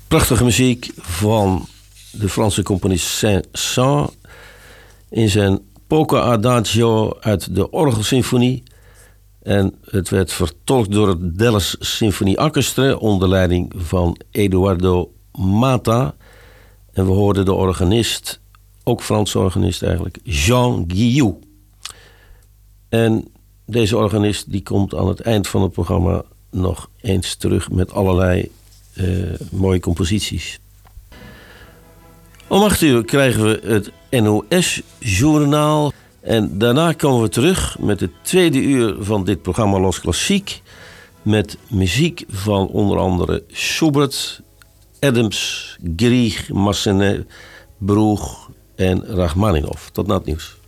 Prachtige muziek van de Franse componist Saint-Saëns in zijn Polka Adagio uit de Orgelsymfonie. En het werd vertolkt door het Dallas Symphony Orchestra onder leiding van Eduardo Mata. En we hoorden de organist, ook Franse organist eigenlijk, Jean Guillou. En deze organist die komt aan het eind van het programma nog eens terug met allerlei mooie composities. Om 8:00 krijgen we het NOS-journaal. En daarna komen we terug met het tweede uur van dit programma Los Klassiek. Met muziek van onder andere Schubert, Adams, Grieg, Massenet, Bruch en Rachmaninoff. Tot na het nieuws.